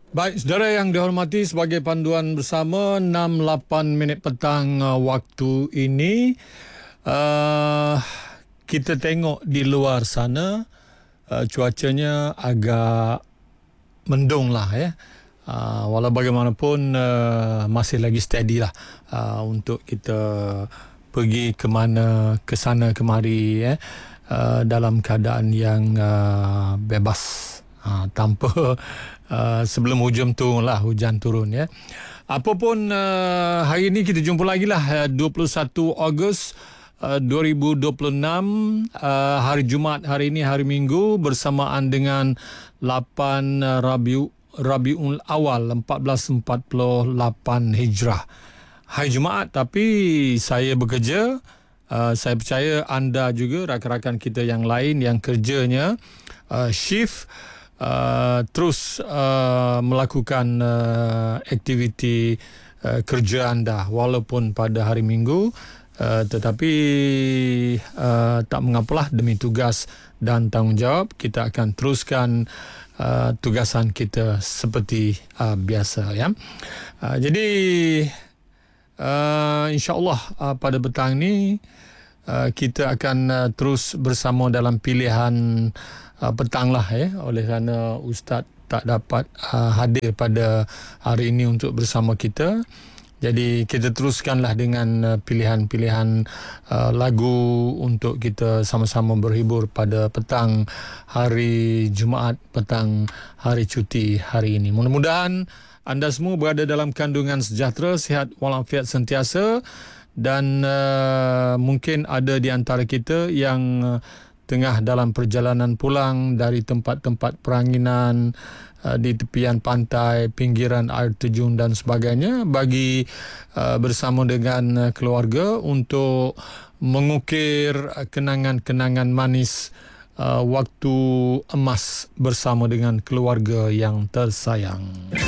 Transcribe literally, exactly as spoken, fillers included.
Baik, saudara yang dihormati, sebagai panduan bersama enam lapan minit petang uh, waktu ini, uh, kita tengok di luar sana uh, cuacanya agak mendung lah ya. Uh, walau bagaimanapun uh, masih lagi steady lah uh, untuk kita pergi ke mana, ke sana kemari ya, uh, dalam keadaan yang uh, bebas. Ha, tanpa uh, sebelum hujung tu lah hujan turun ya. Apapun uh, hari ini kita jumpa lagi lah uh, dua puluh satu Ogos uh, dua ribu dua puluh enam, uh, hari Jumaat hari ini, hari Minggu, bersamaan dengan lapan uh, Rabiul Rabiul Awal seribu empat ratus empat puluh lapan Hijrah. Hari Jumaat tapi saya bekerja. Uh, saya percaya anda juga, rakan-rakan kita yang lain yang kerjanya uh, shift, Uh, terus uh, melakukan uh, aktiviti uh, kerja anda walaupun pada hari Minggu, uh, tetapi uh, tak mengapalah, demi tugas dan tanggungjawab kita akan teruskan uh, tugasan kita seperti uh, biasa ya. Uh, jadi uh, insya-Allah uh, pada petang ni uh, kita akan uh, terus bersama dalam pilihan Uh, petang lah ya, oleh kerana Ustaz tak dapat uh, hadir pada hari ini untuk bersama kita. Jadi kita teruskanlah dengan uh, pilihan-pilihan uh, lagu untuk kita sama-sama berhibur pada petang hari Jumaat, petang hari cuti hari ini. Mudah-mudahan anda semua berada dalam kandungan sejahtera, sihat walafiat sentiasa, dan uh, mungkin ada di antara kita yang uh, tengah dalam perjalanan pulang dari tempat-tempat peranginan uh, di tepian pantai, pinggiran air terjun dan sebagainya, bagi uh, bersama dengan uh, keluarga untuk mengukir uh, kenangan-kenangan manis uh, waktu emas bersama dengan keluarga yang tersayang.